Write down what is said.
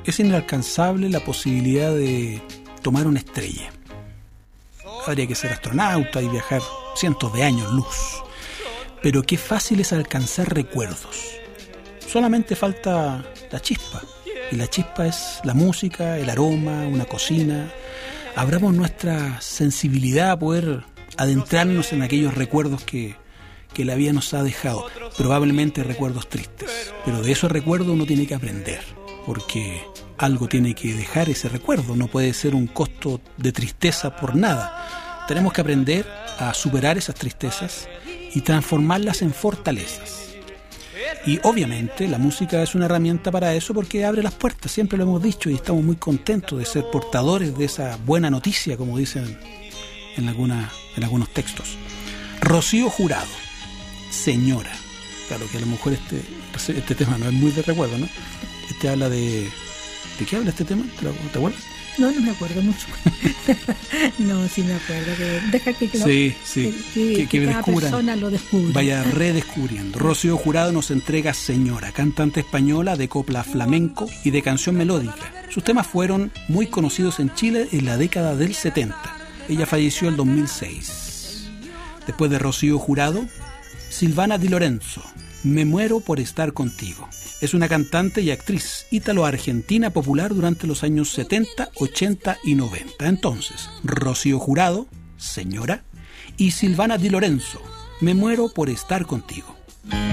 Es inalcanzable la posibilidad de tomar una estrella. Habría que ser astronauta y viajar cientos de años luz. Pero qué fácil es alcanzar recuerdos. Solamente falta la chispa. Y la chispa es la música, el aroma, una cocina. Abramos nuestra sensibilidad a poder adentrarnos en aquellos recuerdos que la vida nos ha dejado. Probablemente recuerdos tristes. Pero de esos recuerdos uno tiene que aprender. Porque algo tiene que dejar ese recuerdo. No puede ser un costo de tristeza por nada. Tenemos que aprender a superar esas tristezas y transformarlas en fortalezas. Y obviamente la música es una herramienta para eso porque abre las puertas, siempre lo hemos dicho, y estamos muy contentos de ser portadores de esa buena noticia, como dicen en algunos textos. Rocío Jurado, Señora. Claro que a lo mejor este tema no es muy de recuerdo, ¿no? Este habla de... ¿De qué habla este tema? ¿Te acuerdas? No me acuerdo mucho. No, sí me acuerdo. Deja que cada descubran, persona lo descubra. Vaya redescubriendo. Rocío Jurado nos entrega Señora, cantante española de copla flamenco y de canción melódica. Sus temas fueron muy conocidos en Chile en la década del 70. Ella falleció en 2006. Después de Rocío Jurado, Silvana Di Lorenzo, Me muero por estar contigo. Es una cantante y actriz ítalo-argentina popular durante los años 70, 80 y 90. Entonces, Rocío Jurado, Señora, y Silvana Di Lorenzo, Me muero por estar contigo.